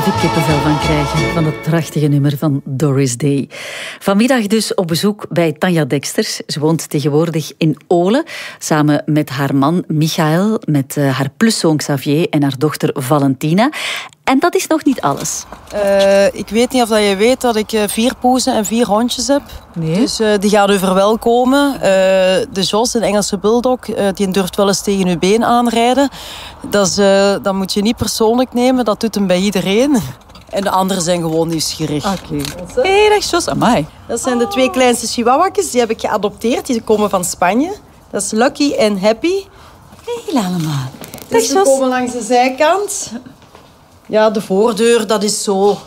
diep kippenvel van krijgen, van het prachtige nummer van Doris Day. Vanmiddag dus op bezoek bij Tanja Deksters. Ze woont tegenwoordig in Olen, samen met haar man Michael, met haar pluszoon Xavier en haar dochter Valentina. En dat is nog niet alles. Ik weet niet of je weet dat ik 4 poezen en 4 hondjes heb. Nee. Dus die gaan u verwelkomen. De Jos, een Engelse bulldog, die durft wel eens tegen uw been aanrijden. Dat moet je niet persoonlijk nemen, dat doet hem bij iedereen. En de anderen zijn gewoon nieuwsgierig. Oké. Hey, dag Jos, amai. Dat zijn de 2 kleinste chihuahua's, die heb ik geadopteerd. Die komen van Spanje. Dat is Lucky en Happy. Heel allemaal. Dus ze komen langs de zijkant. Ja, de voordeur, dat is zo...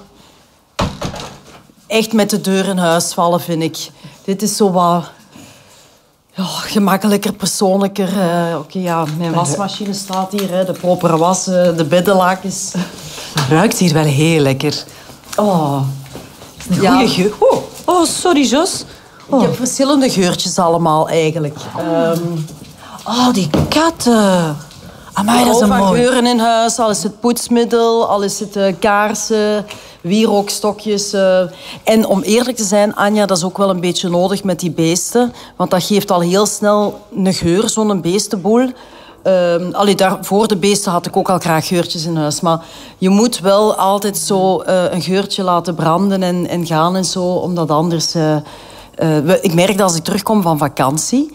Echt met de deur in huis vallen, vind ik. Dit is zo wat... Ja, gemakkelijker, persoonlijker. Mijn wasmachine staat hier. De propere wassen, de beddenlakens. Het ruikt hier wel heel lekker. Oh, Een goede geur. Oh, sorry Jos. Ik heb verschillende geurtjes allemaal, eigenlijk. Die katten. Amai, dat is een van mooi. geuren in huis, al is het poetsmiddel, al is het kaarsen, wierookstokjes. En om eerlijk te zijn, Anja, dat is ook wel een beetje nodig met die beesten. Want dat geeft al heel snel een geur, zo'n beestenboel. Voor de beesten had ik ook al graag geurtjes in huis. Maar je moet wel altijd zo een geurtje laten branden en gaan en zo. Omdat anders... ik merk dat als ik terugkom van vakantie...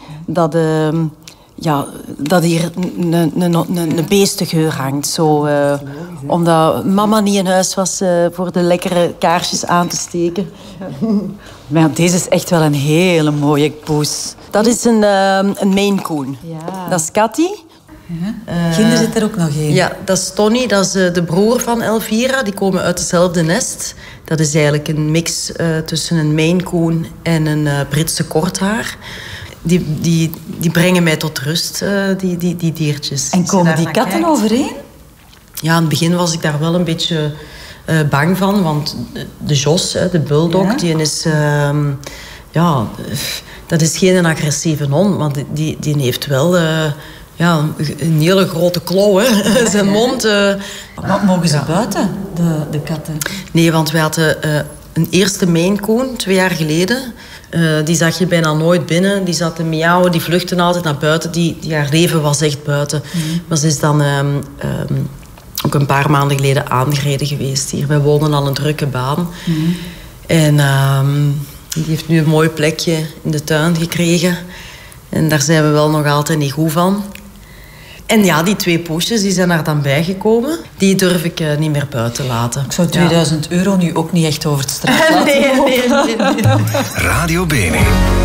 dat hier een beestengeur hangt. Zo, omdat mama niet in huis was voor de lekkere kaarsjes aan te steken. Maar deze is echt wel een hele mooie poes. Dat is een Maine Coon. Ja. Dat is Cathy. Kinder zit er ook nog in. Ja, dat is Tony. Dat is de broer van Elvira. Die komen uit hetzelfde nest. Dat is eigenlijk een mix tussen een Maine Coon en een Britse korthaar. Die brengen mij tot rust, die diertjes. En komen die katten overeen? Ja, in het begin was ik daar wel een beetje bang van. Want de Jos, de bulldog, die is... dat is geen agressieve hond, maar die heeft wel... een hele grote klauw, hè. Zijn mond... Wat mogen ze buiten, de katten? Nee, want wij hadden een eerste Maine Coon 2 jaar geleden. Die zag je bijna nooit binnen. Die zat te miauwen, die vluchtte altijd naar buiten. Haar leven was echt buiten. Maar ze is dan ook een paar maanden geleden aangereden geweest hier. Wij woonden al een drukke baan. En die heeft nu een mooi plekje in de tuin gekregen. En daar zijn we wel nog altijd niet goed van. En ja, die 2 poesjes die zijn er dan bijgekomen. Die durf ik niet meer buiten laten. Ik zou €2000 nu ook niet echt over het straat laten lopen. Radio Bene.